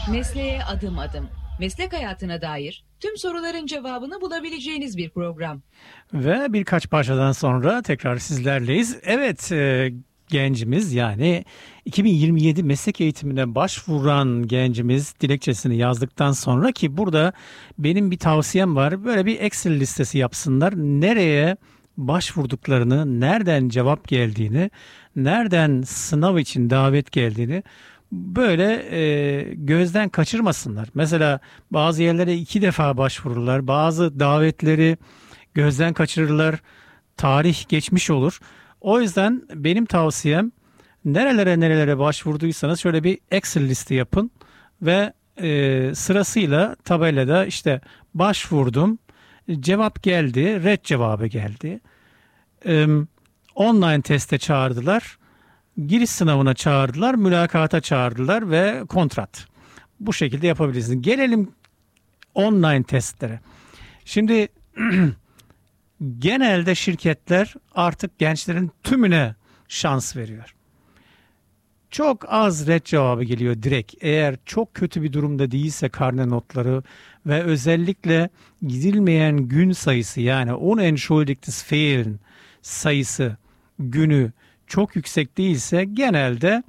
Mesleğe adım adım. Meslek hayatına dair tüm soruların cevabını bulabileceğiniz bir program. Ve birkaç parçadan sonra tekrar sizlerleyiz. Evet, gencimiz yani 2027 meslek eğitimine başvuran gencimiz dilekçesini yazdıktan sonra ki burada benim bir tavsiyem var. Böyle bir Excel listesi yapsınlar. Nereye başvurduklarını, nereden cevap geldiğini, nereden sınav için davet geldiğini böyle gözden kaçırmasınlar. Mesela bazı yerlere 2 defa başvururlar. Bazı davetleri gözden kaçırırlar. Tarih geçmiş olur. O yüzden benim tavsiyem nerelere başvurduysanız şöyle bir Excel liste yapın ve sırasıyla tabelada işte başvurdum, cevap geldi, red cevabı geldi. Online teste çağırdılar, giriş sınavına çağırdılar, mülakata çağırdılar ve kontrat. Bu şekilde yapabilirsiniz. Gelelim online testlere. Şimdi genelde şirketler artık gençlerin tümüne şans veriyor. Çok az red cevabı geliyor direkt. Eğer çok kötü bir durumda değilse karne notları ve özellikle gidilmeyen gün sayısı yani unentschuldigtes Fehlen sayısı günü çok yüksek değilse genelde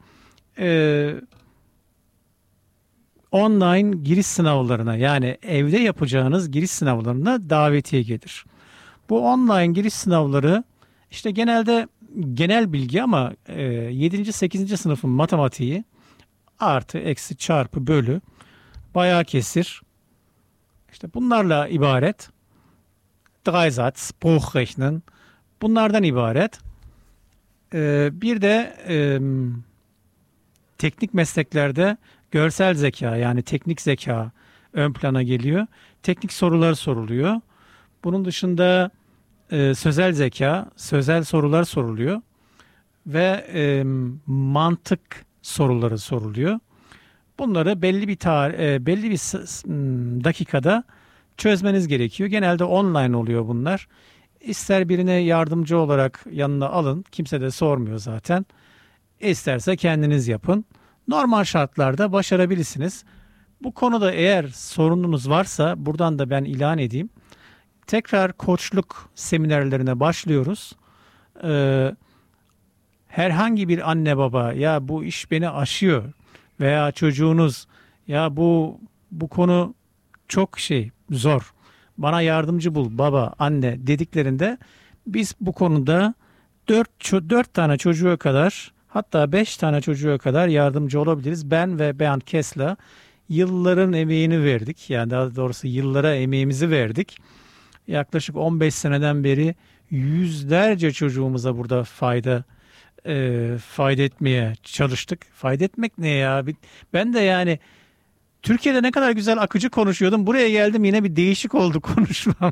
online giriş sınavlarına yani evde yapacağınız giriş sınavlarına davetiye gelir. Bu online giriş sınavları işte genelde genel bilgi ama 7. 8. sınıfın matematiği artı eksi çarpı bölü bayağı kesir. İşte bunlarla ibaret. Dreisatz, Bruchrechnen bunlardan ibaret. Bir de teknik mesleklerde görsel zeka yani teknik zeka ön plana geliyor. Teknik sorular soruluyor. Bunun dışında sözel zeka, sözel sorular soruluyor ve mantık soruları soruluyor. Bunları belli bir dakikada çözmeniz gerekiyor. Genelde online oluyor bunlar. İster birine yardımcı olarak yanına alın, kimse de sormuyor zaten. İsterse kendiniz yapın. Normal şartlarda başarabilirsiniz. Bu konuda eğer sorununuz varsa buradan da ben ilan edeyim. Tekrar koçluk seminerlerine başlıyoruz. Herhangi bir anne baba ya bu iş beni aşıyor veya çocuğunuz ya bu konu çok zor. Bana yardımcı bul baba anne dediklerinde biz bu konuda 4 tane çocuğa kadar hatta 5 tane çocuğa kadar yardımcı olabiliriz. Ben ve Bernd Kessler yılların emeğini verdik. Yani daha doğrusu yıllara emeğimizi verdik. Yaklaşık 15 seneden beri yüzlerce çocuğumuza burada fayda etmeye çalıştık. Fayda etmek ne ya? Ben de yani Türkiye'de ne kadar güzel akıcı konuşuyordum. Buraya geldim yine bir değişik oldu konuşmam.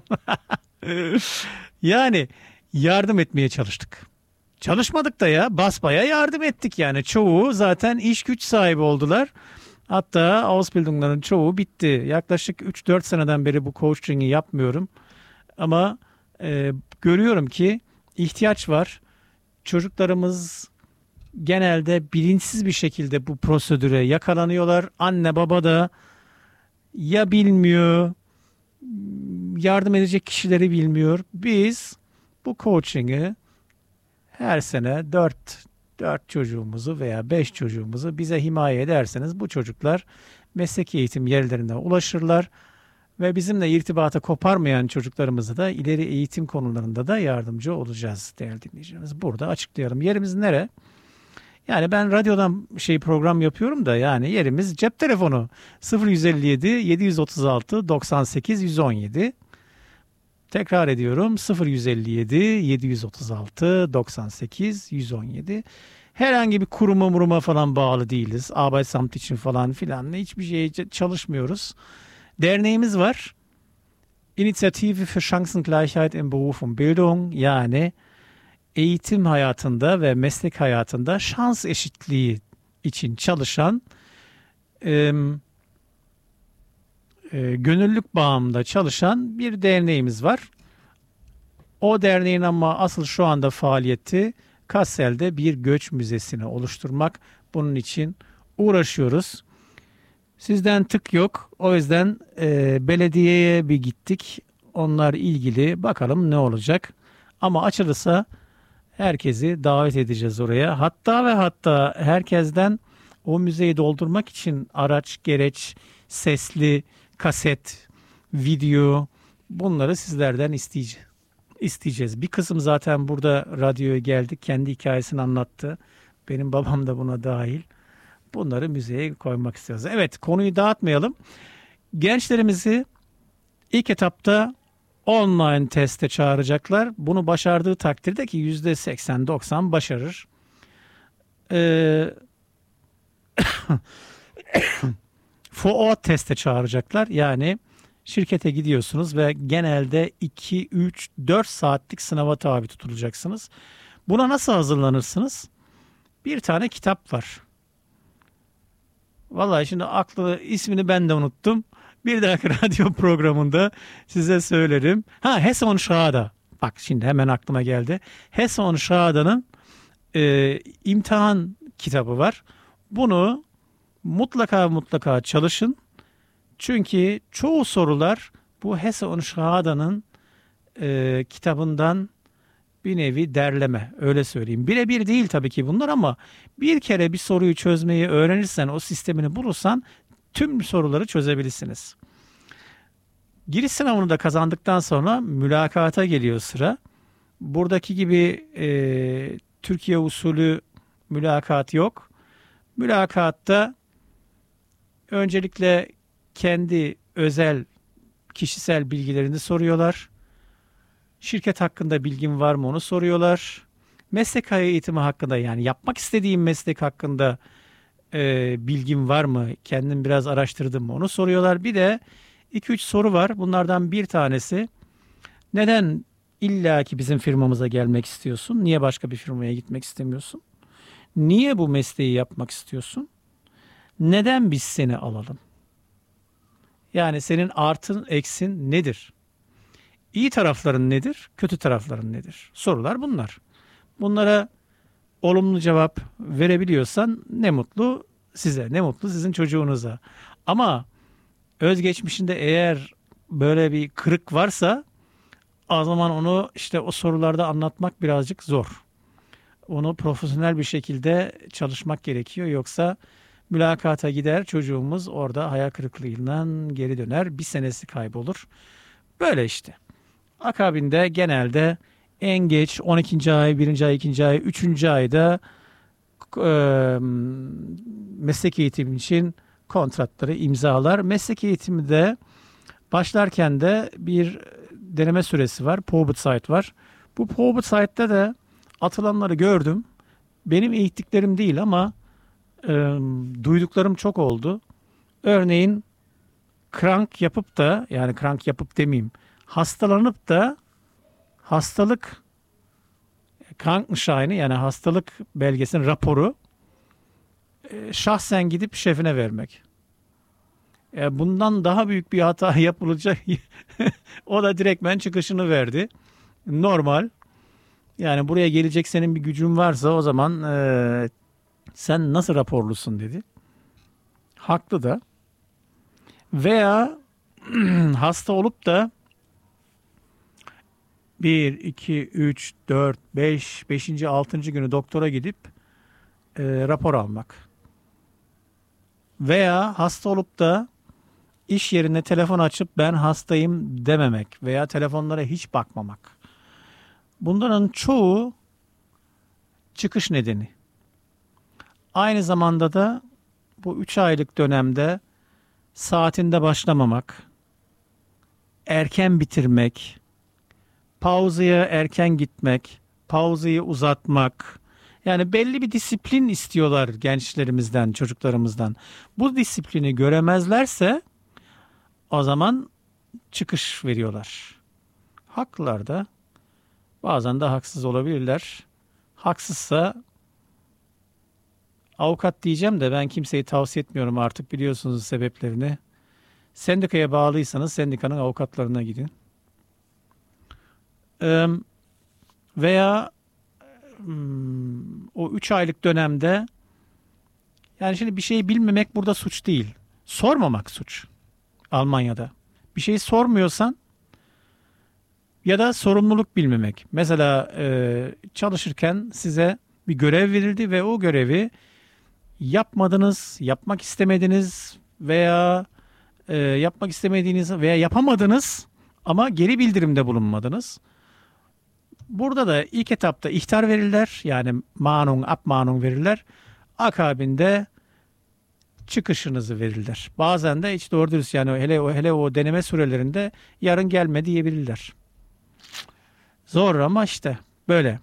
Yani yardım etmeye çalıştık. Çalışmadık da ya basbaya yardım ettik yani. Çoğu zaten iş güç sahibi oldular. Hatta Ausbildung'ların çoğu bitti. Yaklaşık 3-4 seneden beri bu coaching'i yapmıyorum. Ama görüyorum ki ihtiyaç var. Çocuklarımız genelde bilinçsiz bir şekilde bu prosedüre yakalanıyorlar. Anne baba da ya bilmiyor, yardım edecek kişileri bilmiyor. Biz bu coaching'i her sene 4 çocuğumuzu veya 5 çocuğumuzu bize himaye ederseniz bu çocuklar meslek eğitim yerlerine ulaşırlar. Ve bizimle irtibatı koparmayan çocuklarımıza da ileri eğitim konularında da yardımcı olacağız değerli dinleyicilerimiz. Burada açıklayalım. Yerimiz nere? Yani ben radyodan program yapıyorum da yani yerimiz cep telefonu 0157 736 98 117. Tekrar ediyorum 0157 736 98 117. Herhangi bir kuruma falan bağlı değiliz. Arbeitsamt için falan filan hiçbir şeye çalışmıyoruz. Derneğimiz var. Initiative für Chancengleichheit im Beruf und Bildung yani eğitim hayatında ve meslek hayatında şans eşitliği için çalışan gönüllülük bağımında çalışan bir derneğimiz var. O derneğin ama asıl şu anda faaliyeti Kassel'de bir göç müzesini oluşturmak. Bunun için uğraşıyoruz. Sizden tık yok. O yüzden belediyeye bir gittik. Onlar ilgili, bakalım ne olacak. Ama açılırsa herkesi davet edeceğiz oraya. Hatta ve hatta herkesten o müzeyi doldurmak için araç, gereç, sesli, kaset, video, bunları sizlerden isteyeceğiz. Bir kısım zaten burada radyoya geldik. Kendi hikayesini anlattı. Benim babam da buna dahil. Bunları müzeye koymak istiyoruz. Evet, konuyu dağıtmayalım. Gençlerimizi ilk etapta online teste çağıracaklar. Bunu başardığı takdirde ki %80-90 başarır. FOO teste çağıracaklar. Yani şirkete gidiyorsunuz ve genelde 2, 3, 4 saatlik sınava tabi tutulacaksınız. Buna nasıl hazırlanırsınız? Bir tane kitap var. Vallahi şimdi ismini ben de unuttum. Bir dahaki radyo programında size söylerim. Hesse und Schrader. Bak şimdi hemen aklıma geldi. Hesse und Schrader'ın imtihan kitabı var. Bunu mutlaka çalışın. Çünkü çoğu sorular bu Hesse und Schrader'ın kitabından bir nevi derleme, öyle söyleyeyim. Birebir değil tabii ki bunlar ama bir kere bir soruyu çözmeyi öğrenirsen, o sistemini bulursan tüm soruları çözebilirsiniz. Giriş sınavını da kazandıktan sonra mülakata geliyor sıra. Buradaki gibi Türkiye usulü mülakat yok. Mülakatta öncelikle kendi özel kişisel bilgilerini soruyorlar. Şirket hakkında bilgin var mı onu soruyorlar. Meslek eğitimi hakkında, yani yapmak istediğim meslek hakkında bilgin var mı? Kendin biraz araştırdın mı onu soruyorlar. Bir de 2-3 soru var. Bunlardan bir tanesi, neden illaki bizim firmamıza gelmek istiyorsun? Niye başka bir firmaya gitmek istemiyorsun? Niye bu mesleği yapmak istiyorsun? Neden biz seni alalım? Yani senin artın eksin nedir? İyi tarafların nedir? Kötü tarafların nedir? Sorular bunlar. Bunlara olumlu cevap verebiliyorsan ne mutlu size, ne mutlu sizin çocuğunuza. Ama özgeçmişinde eğer böyle bir kırık varsa, o zaman onu işte o sorularda anlatmak birazcık zor. Onu profesyonel bir şekilde çalışmak gerekiyor. Yoksa mülakata gider, çocuğumuz orada hayal kırıklığından geri döner. Bir senesi kaybolur. Böyle işte. Akabinde genelde en geç 12. ay, 1. ay, 2. ay, 3. ayda meslek eğitimi için kontratları imzalar. Meslek eğitimi de başlarken de bir deneme süresi var. Probezeit var. Bu Probezeit'te de atılanları gördüm. Benim eğittiklerim değil ama duyduklarım çok oldu. Örneğin krank yapıp da, yani krank yapıp demeyeyim, hastalanıp da hastalık Krankenscheini, yani hastalık belgesinin raporu şahsen gidip şefine vermek. Bundan daha büyük bir hata yapılacak. O da direktmen çıkışını verdi. Normal. Yani buraya gelecek senin bir gücün varsa o zaman sen nasıl raporlusun dedi. Haklı da. Veya hasta olup da 1, 2, 3, 4, 5, 5. 6. günü doktora gidip rapor almak. Veya hasta olup da iş yerine telefon açıp ben hastayım dememek veya telefonlara hiç bakmamak. Bunların çoğu çıkış nedeni. Aynı zamanda da bu 3 aylık dönemde saatinde başlamamak, erken bitirmek, pauzaya erken gitmek, pauzayı uzatmak. Yani belli bir disiplin istiyorlar gençlerimizden, çocuklarımızdan. Bu disiplini göremezlerse o zaman çıkış veriyorlar. Haklılar da, bazen de haksız olabilirler. Haksızsa avukat diyeceğim de ben kimseyi tavsiye etmiyorum artık, biliyorsunuz sebeplerini. Sendikaya bağlıysanız sendikanın avukatlarına gidin. Veya o 3 aylık dönemde, yani şimdi bir şeyi bilmemek burada suç değil. Sormamak suç Almanya'da. Bir şeyi sormuyorsan ya da sorumluluk bilmemek. Mesela çalışırken size bir görev verildi ve o görevi yapmadınız, yapmak istemediniz veya yapmak istemediğiniz veya yapamadınız ama geri bildirimde bulunmadınız. Burada da ilk etapta ihtar verirler. Yani Mahnung, Abmahnung verirler. Akabinde çıkışınızı verirler. Bazen de hiç doğru dürüst yani hele o deneme sürelerinde yarın gelme diyebilirler. Zor ama işte böyle.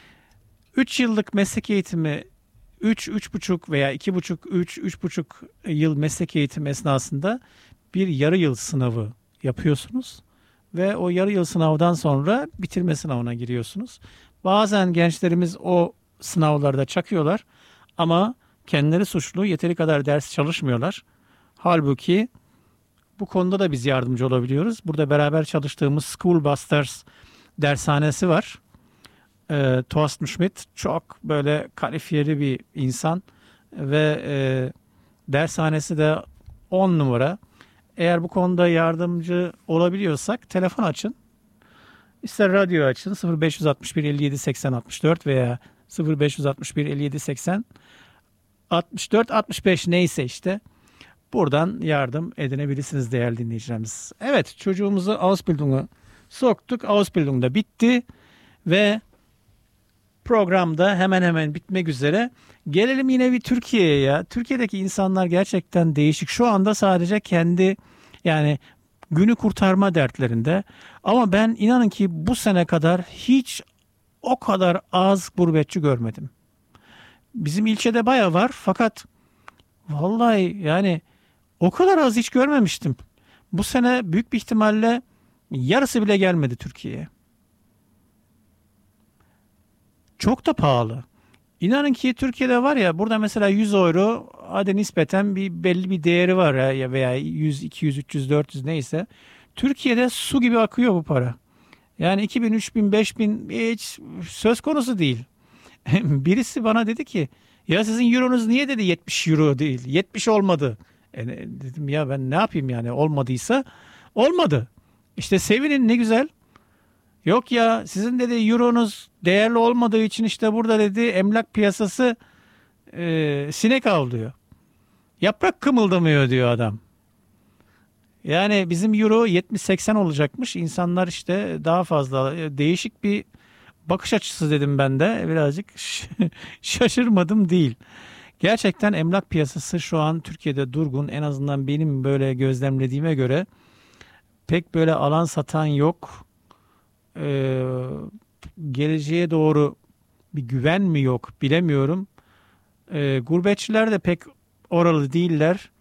3 yıllık meslek eğitimi 3,5 veya 2,5, 3,5 yıl meslek eğitimi esnasında bir yarı yıl sınavı yapıyorsunuz. Ve o yarı yıl sınavdan sonra bitirme sınavına giriyorsunuz. Bazen gençlerimiz o sınavlarda çakıyorlar ama kendileri suçlu, yeteri kadar ders çalışmıyorlar. Halbuki bu konuda da biz yardımcı olabiliyoruz. Burada beraber çalıştığımız School Busters dershanesi var. Thorsten Schmidt çok böyle kalifiyeli bir insan ve dershanesi de 10 numara. Eğer bu konuda yardımcı olabiliyorsak telefon açın. İster radyo açın 0561 57 80 64 veya 0561 57 80 64 65 neyse işte buradan yardım edinebilirsiniz değerli dinleyicilerimiz. Evet, çocuğumuzu Ausbildung'a soktuk. Ausbildung da bitti ve programda hemen hemen bitmek üzere. Gelelim yine bir Türkiye'ye ya. Türkiye'deki insanlar gerçekten değişik. Şu anda sadece kendi yani günü kurtarma dertlerinde. Ama ben inanın ki bu sene kadar hiç o kadar az gurbetçi görmedim. Bizim ilçede baya var fakat vallahi yani o kadar az hiç görmemiştim. Bu sene büyük bir ihtimalle yarısı bile gelmedi Türkiye'ye. Çok da pahalı. İnanın ki Türkiye'de var ya burada mesela 100 euro hadi nispeten bir belli bir değeri var ya veya 100, 200, 300, 400 neyse. Türkiye'de su gibi akıyor bu para. Yani 2000, 3000, 5000 hiç söz konusu değil. Birisi bana dedi ki ya sizin euronuz niye dedi 70 euro değil 70 olmadı. Dedim ya ben ne yapayım yani olmadıysa olmadı. İşte sevinin ne güzel. Yok ya sizin dedi euronuz değerli olmadığı için işte burada dedi emlak piyasası sinek avlıyor. Yaprak kımıldamıyor diyor adam. Yani bizim euro 70-80 olacakmış. İnsanlar işte daha fazla değişik bir bakış açısı dedim ben de. Birazcık şaşırmadım değil. Gerçekten emlak piyasası şu an Türkiye'de durgun. En azından benim böyle gözlemlediğime göre pek böyle alan satan yok. Geleceğe doğru bir güven mi yok bilemiyorum. Gurbetçiler de pek oralı değiller.